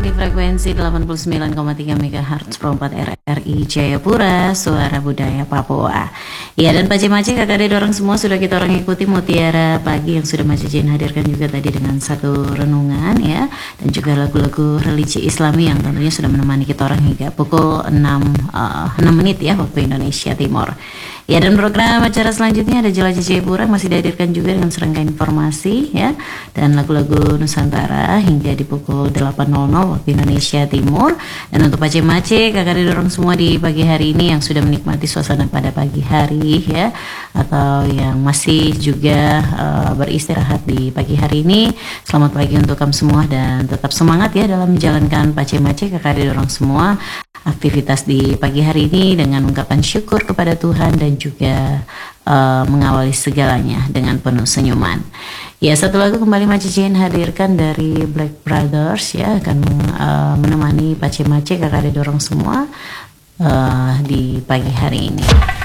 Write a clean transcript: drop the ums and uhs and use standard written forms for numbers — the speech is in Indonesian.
di frekuensi 89,3 MHz Pro 4 RRI Jayapura, Suara Budaya Papua. Ya, dan Pace-Mace kakak adik orang semua sudah kita orang ikuti Mutiara Pagi yang sudah Mace Jane hadirkan juga tadi dengan satu renungan ya, dan juga lagu-lagu religi Islami yang tentunya sudah menemani kita orang hingga pukul 6 menit ya waktu Indonesia Timur. Ya, dan program acara selanjutnya ada Jelajah Jayapura masih dihadirkan juga dengan serangkaian informasi ya, dan lagu-lagu Nusantara hingga di pukul 8.00 waktu Indonesia Timur. Dan untuk Pace-Mace kakak dorong semua di pagi hari ini yang sudah menikmati suasana pada pagi hari ya, atau yang masih juga beristirahat di pagi hari ini, selamat pagi untuk kamu semua dan tetap semangat ya dalam menjalankan Pace-Mace kakak dorong semua aktivitas di pagi hari ini dengan ungkapan syukur kepada Tuhan dan juga mengawali segalanya dengan penuh senyuman. Ya, satu lagu kembali Mace Jane hadirkan dari Black Brothers ya, akan menemani Pace-Mace kakak dorong semua di pagi hari ini.